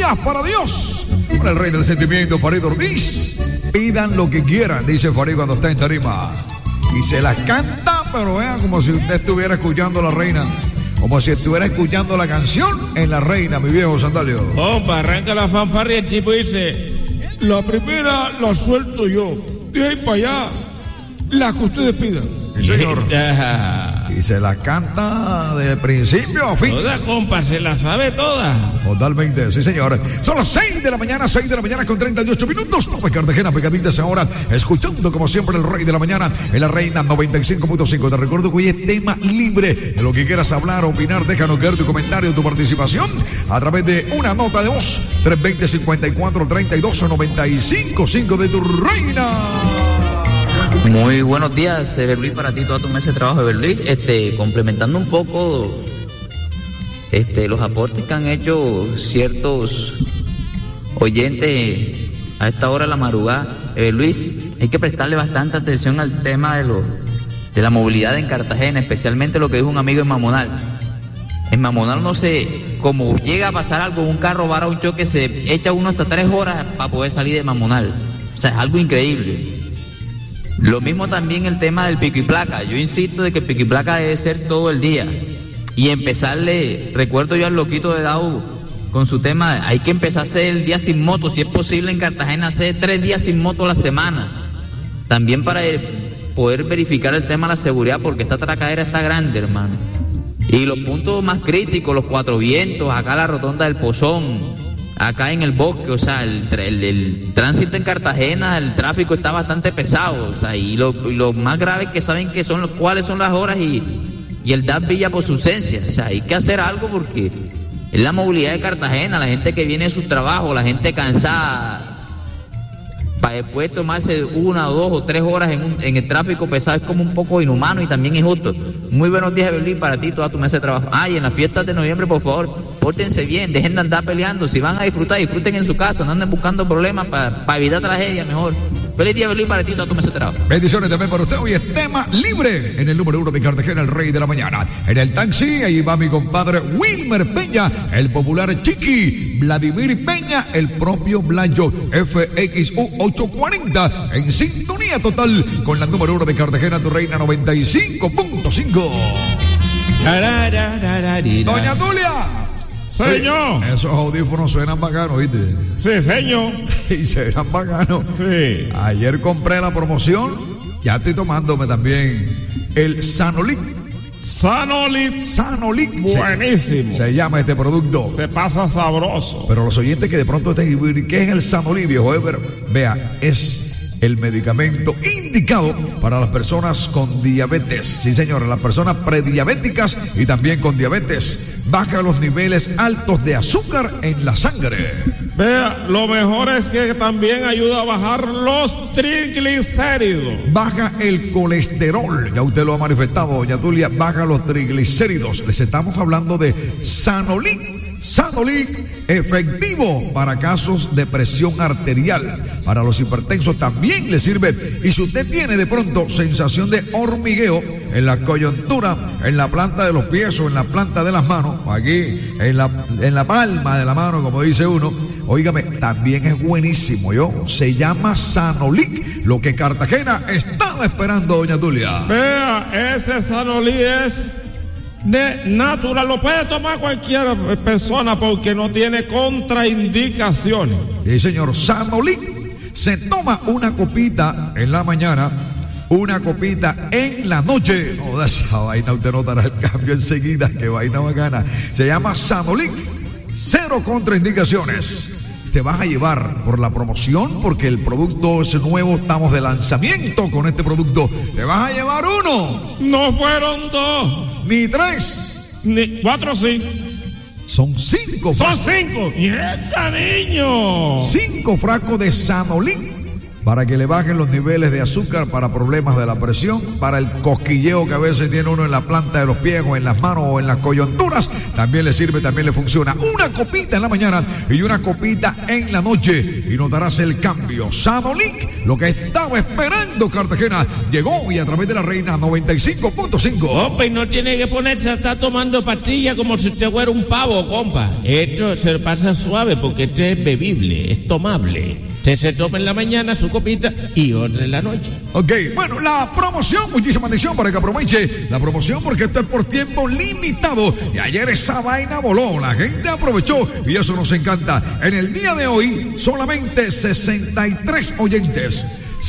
días para Dios. Con el rey del sentimiento, Farid Ortiz. Pidan lo que quieran, dice Farid cuando está en tarima. Y se las canta, pero vean, como si usted estuviera escuchando a la reina. Como si estuviera escuchando la canción en La Reina, mi viejo Sandalio. Compa, arranca la fanfarria y el tipo dice: la primera la suelto yo. De ahí para allá, la que ustedes pidan. Sí, señor. Y se la canta de principio a fin. Toda, compa, se la sabe toda. Totalmente, sí, señor. Son las 6 de la mañana con 38 minutos. Toda Cartagena pegaditas ahora, escuchando como siempre el rey de la mañana en La Reina 95.5. Te recuerdo que hoy es tema libre. De lo que quieras hablar, opinar, déjanos caer tu comentario, tu participación a través de una nota de voz 320-54-32-95.5 de tu reina. Muy buenos días, Everluis, para ti, todo tu mes de trabajo, Everluis. Complementando un poco los aportes que han hecho ciertos oyentes a esta hora de la madrugada, Everluis, hay que prestarle bastante atención al tema de la movilidad en Cartagena, especialmente lo que dijo un amigo en Mamonal. En Mamonal, no sé, como llega a pasar algo, un carro vara un choque, se echa uno hasta 3 horas para poder salir de Mamonal. O sea, es algo increíble. Lo mismo también el tema del pico y placa. Yo insisto de que el pico y placa debe ser todo el día. Y empezarle, recuerdo yo al loquito de Dau con su tema, hay que empezar a hacer el día sin moto. Si es posible en Cartagena hacer 3 días sin moto a la semana. También para poder verificar el tema de la seguridad, porque esta atracadera está grande, hermano. Y los puntos más críticos, los Cuatro Vientos, acá la rotonda del Pozón, acá en el bosque, o sea, el tránsito en Cartagena, el tráfico está bastante pesado, o sea, y lo más grave es que saben cuáles son las horas y el DAP Villa por su ausencia. O sea, hay que hacer algo porque es la movilidad de Cartagena, la gente que viene de sus trabajos, la gente cansada, para después tomarse 1 o 2 o 3 horas en el tráfico pesado es como un poco inhumano y también injusto. Muy buenos días, Berlín, para ti, toda tu mesa de trabajo. Y en las fiestas de noviembre, por favor, pórtense bien, dejen de andar peleando. Si van a disfrutar, disfruten en su casa, no anden buscando problemas para evitar tragedias, mejor. Feliz día, Berlín, para ti, toda tu mesa de trabajo. Bendiciones también para usted. Hoy es tema libre en el número 1 de Cartagena, el rey de la mañana. En el taxi, ahí va mi compadre Wilmer Peña, el popular Chiqui, Vladimir Peña, el propio Blancho, FXU 840, en sintonía total con la número 1 de Cartagena, tu reina 95.5. Doña Tulia. Señor. Esos audífonos suenan bacanos, ¿viste? Sí, señor. Y suenan bacanos. Sí. Ayer compré la promoción, ya estoy tomándome también el Sanolic. Sanolic. Buenísimo. Se llama este producto. Se pasa sabroso. Pero los oyentes que de pronto estén, ¿qué es el Sanolic, viejo Ever? Vea, es el medicamento indicado para las personas con diabetes. Sí, señor, las personas prediabéticas y también con diabetes. Baja los niveles altos de azúcar en la sangre. Vea, lo mejor es que también ayuda a bajar los triglicéridos. Baja el colesterol, ya usted lo ha manifestado, doña Tulia, baja los triglicéridos. Les estamos hablando de Sanolic, efectivo para casos de presión arterial. Para los hipertensos también le sirve. Y si usted tiene de pronto sensación de hormigueo en la coyuntura, en la planta de los pies o en la planta de las manos, aquí en la palma de la mano, como dice uno, óigame, también es buenísimo, se llama Sanolic, lo que Cartagena estaba esperando, doña Tulia. Vea, ese Sanolic es de natural, lo puede tomar cualquier persona porque no tiene contraindicaciones. Sí, señor, Sanolic. Se toma una copita en la mañana, una copita en la noche. No, esa vaina usted notará el cambio enseguida, qué vaina bacana. Se llama Sanolic, 0 contraindicaciones. Te vas a llevar por la promoción, porque el producto es nuevo, estamos de lanzamiento con este producto. Te vas a llevar 1. No fueron 2. Ni 3. Ni 4, sí. Son 5 frascos. Son 5. ¡Nieta, niño! 5 frascos de Sanolic para que le bajen los niveles de azúcar, para problemas de la presión, para el cosquilleo que a veces tiene uno en la planta de los pies o en las manos o en las coyunturas. También le sirve, también le funciona. Una copita en la mañana y una copita en la noche y notarás el cambio. Sanolic, lo que estaba esperando Cartagena, llegó y a través de la Reina 95.5. Compa, y no tiene que ponerse a estar tomando pastillas como si usted fuera un pavo, compa. Esto se pasa suave porque esto es bebible, es tomable. Usted se toma en la mañana su copita y otra en la noche. Ok, bueno, la promoción, muchísima atención para que aproveche la promoción porque esto es por tiempo limitado. Y ayer esa vaina voló, la gente aprovechó y eso nos encanta. En el día de hoy, solamente 63 oyentes.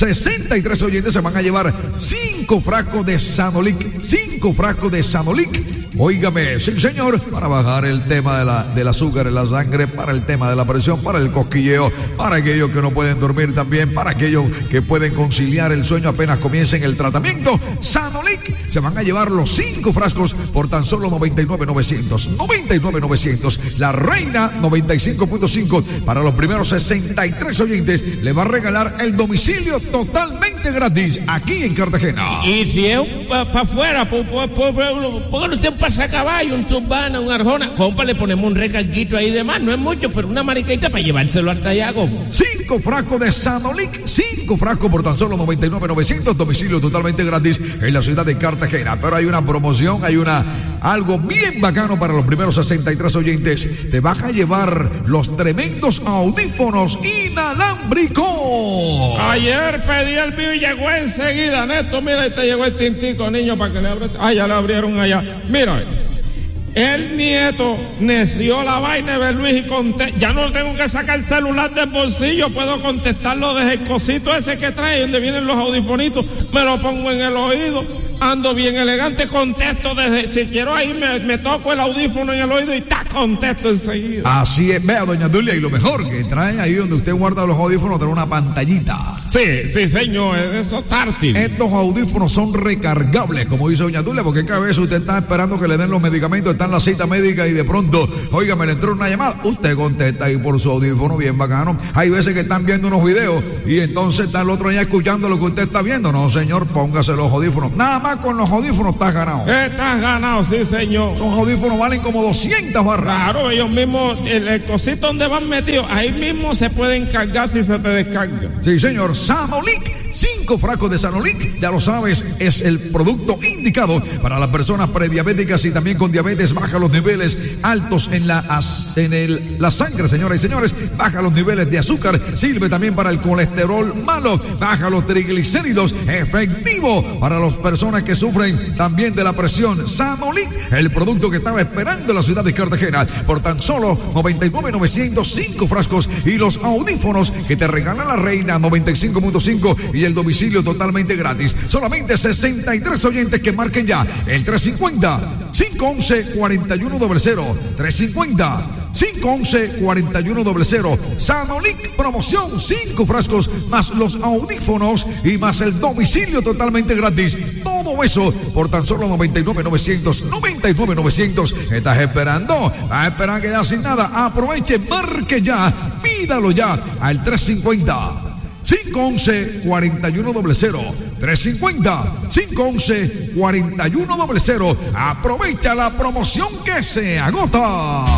63 oyentes se van a llevar 5 frascos de Sanolic. 5 frascos de Sanolic. Óigame, sí señor, para bajar el tema del azúcar en la sangre, para el tema de la presión, para el cosquilleo, para aquellos que no pueden dormir también, para aquellos que pueden conciliar el sueño apenas comiencen el tratamiento. Sanolic, se van a llevar los 5 frascos por tan solo 99,900. 99,900. La Reina 95.5 para los primeros 63 oyentes le va a regalar el domicilio totalmente gratis aquí en Cartagena. Y si es para afuera, póngale usted un pasacaballo, un turbana, un arjona, compa, le ponemos un recarguito ahí de más, no es mucho, pero una mariquita para llevárselo hasta allá, compa. 5 frascos de Sanolic, 5 frascos por tan solo 99,900, domicilio totalmente gratis en la ciudad de Cartagena. Pero hay una promoción, hay algo bien bacano para los primeros 63 oyentes. Te vas a llevar los tremendos audífonos inalámbricos. Ayer pedí el mío y llegó enseguida, Neto, mira, ahí te llegó el tintico, niño, para que le abras. Ah, ya le abrieron allá. Mira, el nieto neció la vaina de Luis y ya no tengo que sacar el celular del bolsillo, puedo contestarlo desde el cosito ese que trae, donde vienen los audifonitos, me lo pongo en el oído, ando bien elegante, contesto desde, si quiero ahí me toco el audífono en el oído y contesto enseguida. Así es, vea, doña Dulia, y lo mejor que trae ahí donde usted guarda los audífonos, trae una pantallita. Sí, señor, eso es táctil. Estos audífonos son recargables, como dice doña Dulia, porque cada vez usted está esperando que le den los medicamentos, está en la cita médica y de pronto, oiga, me le entró una llamada, usted contesta ahí por su audífono, bien bacano. Hay veces que están viendo unos videos y entonces está el otro allá escuchando lo que usted está viendo. No, señor, póngase los audífonos. Nada más con los audífonos estás ganado. Estás ganado, sí, señor. Los audífonos valen como 200 barras. Claro, ellos mismos, el cosito donde van metidos, ahí mismo se pueden cargar si se te descarga. Sí, señor. Sanolic, 5 frascos de Sanolic, ya lo sabes, es el producto indicado para las personas prediabéticas y también con diabetes. Baja los niveles altos en la sangre, señoras y señores, baja los niveles de azúcar, sirve también para el colesterol malo, baja los triglicéridos, efectivo para las personas que sufren también de la presión. Sanolic, el producto que estaba esperando la ciudad de Cartagena, por tan solo 99,900, 5 frascos y los audífonos que te regala la Reina 95.5 y el domicilio totalmente gratis. Solamente 63 oyentes que marquen ya el 350-511-4100. 350-511-4100. Sanolic, promoción, 5 frascos más los audífonos y más el domicilio totalmente gratis. Todo eso por tan solo 99,900. 99,900. ¿Estás esperando? ¿Estás esperando que ya sin nada? Aproveche, marque ya, pídalo ya al 350-511-4100. 350-511-4100. Aprovecha la promoción que se agota.